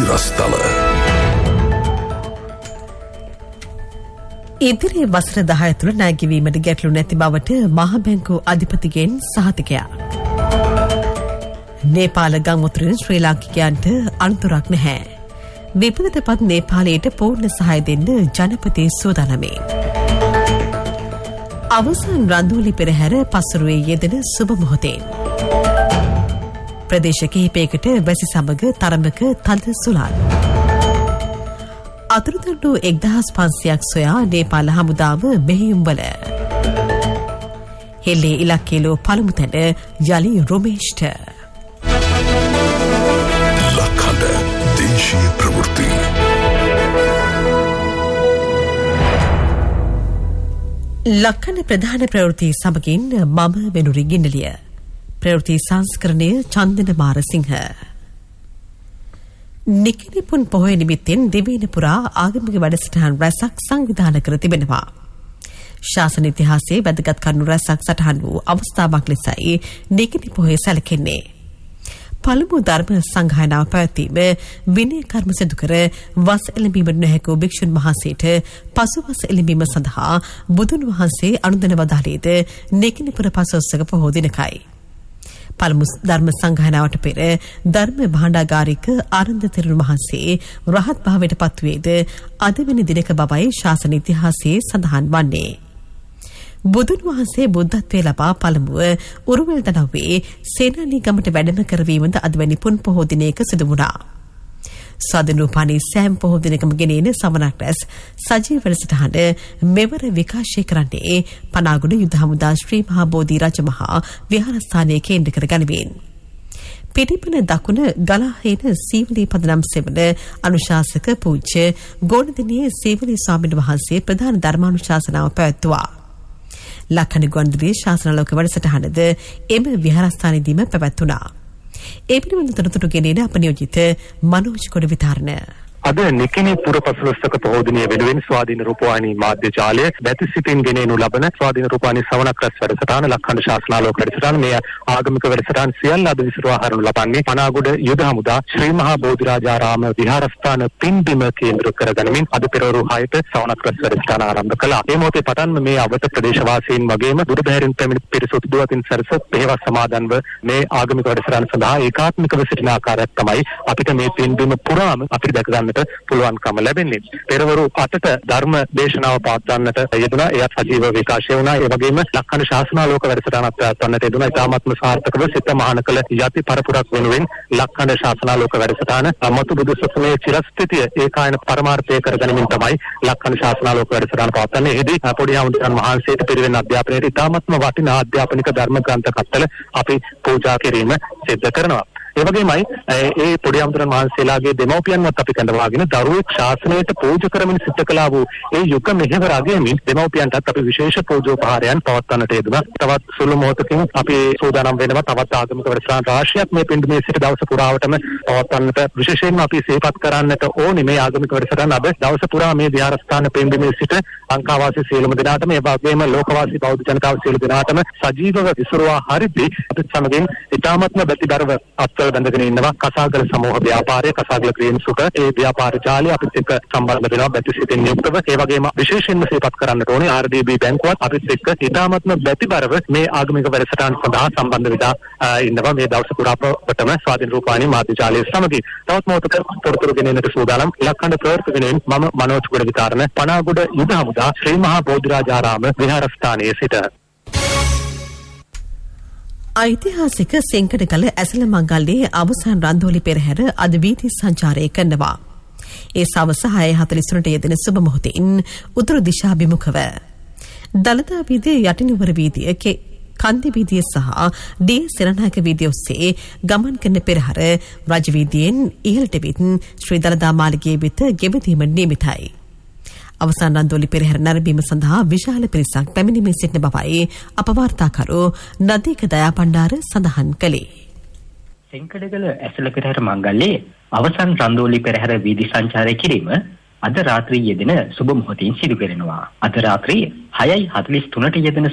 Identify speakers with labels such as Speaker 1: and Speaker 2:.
Speaker 1: සිරස්තල.
Speaker 2: ඉදිරි වසර 10 තුළ ණයගෙවීමට ගැටලු නැති බවට මහ බැංකුව අධිපතිගෙන් සහතිකයක්. නේපාල ගංමුත්‍රාවෙන් ශ්‍රී ලාංකිකයන්ට අනුතරක් නැහැ. විපතටපත් නේපාලයට පූර්ණ සහාය දෙන්න ජනපති සූදානම්යි. අවසන් රන්දෝලි පෙරහැර පසුරුවේ යෙදෙන සුබ මොහොතේ ප්‍රදේශ කිහිපයකට වැසි සමග තරමක තද සුළං. අතුරුදහඩු 1500ක් සොයා නේපාල හමුදාව මෙහෙයුම්වල. හෙල්ලේ ඉලක්කේලෝ පළමු තැන යලි රොමේෂ්ට.
Speaker 1: ලක්හඬ දේශීය ප්‍රවෘත්ති.
Speaker 2: ලක්හඬ ප්‍රධාන ප්‍රවෘත්ති සමගින් මම වෙනුරි ගින්නලිය. ප්‍රවෘත්ති සංස්කරණය චන්දන මාරසිංහ. නිකිනිපුන් පොහොය නිමිත්තෙන් දිවයින පුරා ආගමික වැඩසටහන් රැසක් සංවිධානය කර තිබෙනවා. ශාසන ඉතිහාසයේ වැදගත් කරුණු රැසක් සටහන් වූ අවස්ථාවක් ලෙසයි නිකිනි පොහොය සැලකෙන්නේ. පළමු ධර්ම සංගායනාව පැවැත්වීම විනය කර්ම සිදු කර වස් එළඹීමට නොහැකි භික්ෂුන් වහන්සේට පසු වස් එළඹීම සඳහා බුදුන් වහන්සේ අනුදැන වදාළේද නිකිනිපුර පසළොස්වක පොහෝ දිනකයි. පළමු ධර්ම සංගායනාවට පෙර ධර්ම භාණ්ඩාගාරික ආනන්ද තෙරුන් වහන්සේ රහත් භාවයට පත්වේද අද වෙන දිනක බවයි ශාසන ඉතිහාසයේ සඳහන් වන්නේ. බුදුන් වහන්සේ බුද්ධත්වයේ ලබා පළමුව උරුවෙල් දනව්වේ සේනානී ගමට වැඩම කරවීමද අද වැනි පුන් පොහෝ දිනයක සිදු වුණා. ස්වාධීනෝපානී සෑම පොහෝ දිනකම ගෙනෙන සමනක් රැස් සජීව වැඩසටහන මෙවර විකාශය කරන්නේ පනාගොඩ යුද හමුදා ශ්‍රී මහා බෝධි රජමහා විහාරස්ථානයේ කේන්ද්‍ර කර ගනිමින්. පිටිපන දකුණ ගලාහේන සීවලී පදනම් සෙවන අනුශාසක පූජ්‍ය ගෝණදිනියේ සීවලී ස්වාමීන් වහන්සේ ප්‍රධාන ධර්මානුශාසනාව පැවැත්වුවා. ලක්හඬ ගුවන්විදුලියේ ශාසනාලෝක වැඩසටහනද එම විහාරස්ථානයේදීම පැවැත්වුණා. ඒ පිළිබඳ තොරතුරු ගෙනෙන අප නියෝජිත මනෝජ් කොට විතරණ.
Speaker 3: අද නිකිනි පුර පසළොස්වක පොහෝ දිනය වෙනුවෙන් ස්වාධීන රූපවාහිනී මාධ්‍ය ජාලය බැතිසිතින් ගෙනෙනු ලබන ස්වාධීන රූපවාහිනී සවනක් රැස් වැඩසටහන ලක්හඬ ශාසනාලෝක වැඩසටහන මේ ආගමික වැඩසටහන් සියල්ල අද විසිරුවා හරනු ලබන්නේ පනාගොඩ යුද හමුදා ශ්‍රී මහා බෝධිරාජාරාම විහාරස්ථාන පින්බිම කේන්ද්‍ර කරගනිමින් අද පෙරවරු 6ට සවනක් රැස් වැඩසටහන ආරම්භ කළා. මේ මොහොතේ පටන්ම මේ අවත ප්‍රදේශවාසීන් වගේම දුර බැහැරින් පැමිණි පිරිස දුවතින් සැරස පෙරවස් සමාදන්ව මේ ආගමික වැඩසටහන සඳහා ඒකාත්මිකව සිටින ආකාරයක් තමයි අපිට මේ පින්බිම පුරාම අපිට දැක ගන්න පුළුවන්කම ලැබෙන්නේ. පෙරවරු 8ට ධර්ම දේශනාව පවත්වන්නට යෙදුණා. එයත් සජීව විකාශය වුණා. ඒ වගේම ලක්හඬ ශාසනාලෝක වැඩසටහනක් පවත්වන්නට යෙදුණා. ඉතාමත්ම සාර්ථකව සිත මහාන කළ යති පරපුරක් වෙනුවෙන් ලක්හඬ ශාසනාලෝක වැඩසටහන මතු බුදු සසුනේ චිරස්ථිතිය ඒකායන පරමාර්ථය කරගැනීමෙන් තමයි ලක්හඬ ශාසනාලෝක වැඩසටහන පවත්වන්නේ. එහිදී පොඩි හමුදුන් වහන්සේට පිරිවෙන් අධ්‍යාපනයේ ඉතාමත්ම වටිනා අධ්‍යාපනික ධර්ම ග්‍රන්ථ කත්තල අපි පූජා කිරීම සිද්ධ කරනවා. ඒ වගේමයි ඒ පොඩි අමුතුරන් වහන්සේලාගේ දෙමව්පියන්වත් අපි කැඳවාගෙන දරුවෙක් ශාසනයට පූජා කරමින් සිද්ධ කළා වූ ඒ යුග මෙහෙවර අගයමින් දෙමව්පියන්ටත් අපි විශේෂ පූජෝපහාරයන් පවත්වන්නට යෙදුණා. තවත් සුළු මොහොතකින් අපි සූදානම් වෙනවා තවත් ආගමික වැඩසටහන් රාශියක් මේ පින්ඩුමේ සිට දවස පුරාවටම පවත්වන්නට විශේෂයෙන්ම අපි සිහිපත් කරන්නට ඕනේ මේ ආගමික වැඩසටහන අද දවස පුරා මේ විහාරස්ථාන පින්ඩුමේ සිට ලංකාවාසී සියලුම දෙනාටම ඒ වගේම ලෝකවාසී බෞද්ධ ජනතාව සියලු දෙනාටම සජීවව විසුරුවා හරිදී අපිත් සමගින් ඉතාමත්ම බැතිබරව බැඳගෙන ඉන්නවා කසාගල සමූහ ව්‍යාපාරය කසාගල ක්‍රීම් සුඛ ඒ ව්‍යාපාර ජාලය අපිත් එක්ක සම්බන්ධ වෙනවා බැතිසිතින් යුක්තව. ඒ වගේම විශේෂයෙන්ම සිහිපත් කරන්නට ඕනේ RDB බැංකුවත් අපිත් එක්ක ඉතාමත්ම බැතිබරව මේ ආගමික වැඩසටහන් සඳහා සම්බන්ධ වෙලා ඉන්නවා මේ දවස් පුරාවටම ස්වාධීන රූපවාහිනී මාධ්‍ය ජාලය සමග. තවත් මොහොතක තොරතුරු ගෙනෙන්නට සූදානම් ලක්හඬ ප්‍රවෘත්ති වෙනුවෙන් මම මනෝජ් ගොඩ විතරණ පනාගොඩ යුද හමුදා ශ්‍රී මහා බෝධිරාජාරාම විහාරස්ථානයේ සිට.
Speaker 2: ඓතිහාසික සෙංකඩගල ඇසල මංගල්‍යයේ අවසන් රන්දෝලි පෙරහැර අද වීථි සංචාරය කරනවා. ඒ සවස 6:43ට යෙදෙන සුබ මොහොතින් උතුරු දිශාභිමුඛව දළදා වීදියේ යටිනුවර වීදිය කන්දි වීදිය සහ දී සිරණායක වීදිය ඔස්සේ ගමන් කරන පෙරහැර රජ වීදියෙන් ඉහළට විත් ශ්‍රී දළදා මාලිගයේ වෙත ගෙවදීම නියමිතයි. අවසන් රන්දෝලි පෙරහැර නැරඹීම සඳහා විශාල පිරිසක් පැමිණීමේ සිටින බවයි අප වාර්තාකරු නදීක දයාපණ්ඩාර සඳහන් කළේ.
Speaker 4: සෙංකඩගල ඇසල පෙරහැර මංගල්‍යයේ අවසන් රන්දෝලි පෙරහැර වීදි සංචාරය කිරීම අද රාත්‍රී යෙදෙන සුබ මොහොතින් සිදු කරනවා. අද රාත්‍රී 6:43ට යෙදෙන